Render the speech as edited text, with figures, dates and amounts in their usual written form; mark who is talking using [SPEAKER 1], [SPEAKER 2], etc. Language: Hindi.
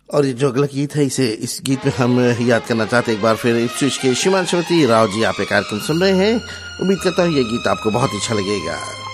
[SPEAKER 1] और ये जो अगला गीत है इस गीत में हम याद करना चाहते हैं एक बार फिर इप्सविच के श्रीमान श्रीमती राव जी, आप एक कार्यक्रम सुन रहे हैं। उम्मीद करता हूँ ये गीत आपको बहुत अच्छा लगेगा।